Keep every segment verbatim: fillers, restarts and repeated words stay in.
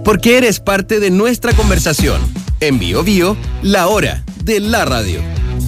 porque eres parte de nuestra conversación. En Bio Bio, la hora de la radio.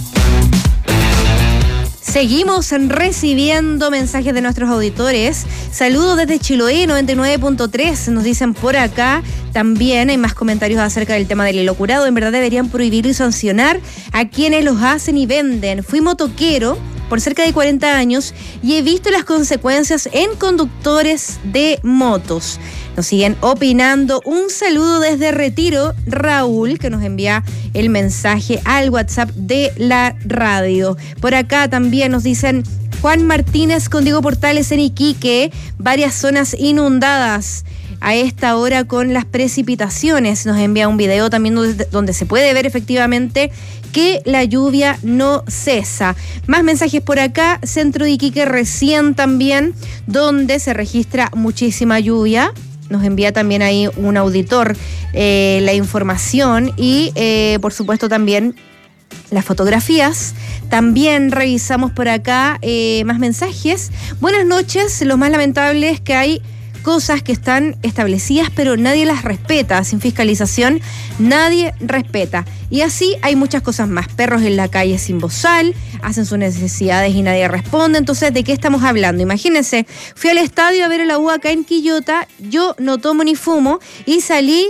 Seguimos recibiendo mensajes de nuestros auditores. Saludos desde Chiloé noventa y nueve punto tres, nos dicen por acá. También hay más comentarios acerca del tema del elocurado. En verdad deberían prohibir y sancionar a quienes los hacen y venden. Fui motoquero por cerca de cuarenta años y he visto las consecuencias en conductores de motos. Nos siguen opinando. Un saludo desde Retiro, Raúl, que nos envía el mensaje al WhatsApp de la radio. Por acá también nos dicen Juan Martínez con Diego Portales en Iquique, varias zonas inundadas a esta hora con las precipitaciones. Nos envía un video también donde, donde se puede ver efectivamente que la lluvia no cesa. Más mensajes por acá. Centro de Iquique recién también, donde se registra muchísima lluvia. Nos envía también ahí un auditor eh, la información y eh, por supuesto también las fotografías. También revisamos por acá eh, más mensajes. Buenas noches. Lo más lamentable es que hay cosas que están establecidas pero nadie las respeta. Sin fiscalización nadie respeta. Y así hay muchas cosas más. Perros en la calle sin bozal, hacen sus necesidades y nadie responde. Entonces, ¿de qué estamos hablando? Imagínense, fui al estadio a ver a la U acá en Quillota, yo no tomo ni fumo y salí.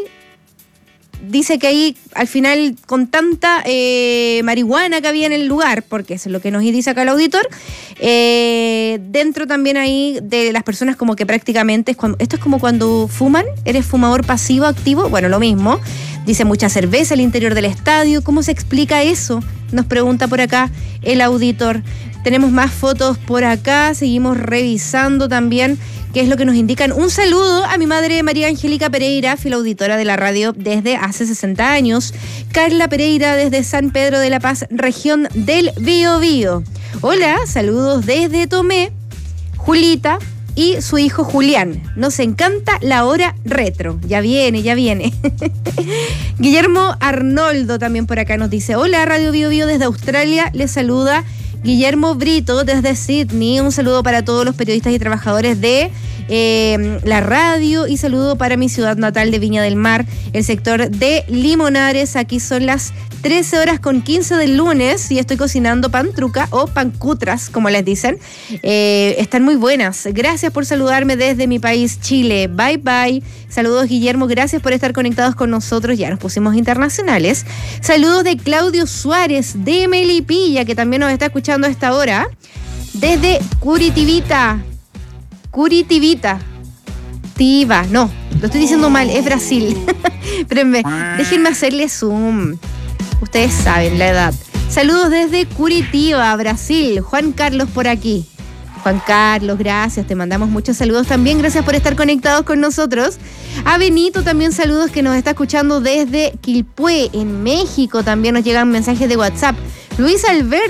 Dice que ahí al final con tanta eh, marihuana que había en el lugar, porque eso es lo que nos dice acá el auditor, eh, dentro también ahí de las personas como que prácticamente, es cuando, esto es como cuando fuman, eres fumador pasivo, activo, bueno, lo mismo. Dice mucha cerveza al interior del estadio. ¿Cómo se explica eso? Nos pregunta por acá el auditor. Tenemos más fotos por acá, seguimos revisando también qué es lo que nos indican. Un saludo a mi madre María Angélica Pereira, filauditora de la radio desde hace sesenta años. Carla Pereira desde San Pedro de la Paz, región del Biobío. Hola, saludos desde Tomé. Julita y su hijo Julián. Nos encanta la hora retro. Ya viene, ya viene. Guillermo Arnoldo también por acá nos dice: hola, Radio Bio Bio desde Australia. Les saluda Guillermo Brito desde Sydney. Un saludo para todos los periodistas y trabajadores de eh, la radio y saludo para mi ciudad natal de Viña del Mar, el sector de Limonares. Aquí son las trece horas con quince del lunes y estoy cocinando pantruca o pancutras, como les dicen. Eh, están muy buenas. Gracias por saludarme desde mi país, Chile. Bye, bye. Saludos, Guillermo. Gracias por estar conectados con nosotros. Ya nos pusimos internacionales. Saludos de Claudio Suárez de Melipilla, que también nos está escuchando a esta hora. Desde Curitiba. Curitiba. Tiva. No, lo estoy diciendo mal. Es Brasil. Espérenme. Déjenme hacerle zoom. Ustedes saben la edad. Saludos desde Curitiba, Brasil. Juan Carlos por aquí. Juan Carlos, gracias. Te mandamos muchos saludos también. Gracias por estar conectados con nosotros. A Benito también saludos, que nos está escuchando desde Quilpué, en México. También nos llegan mensajes de WhatsApp. Luis Alberto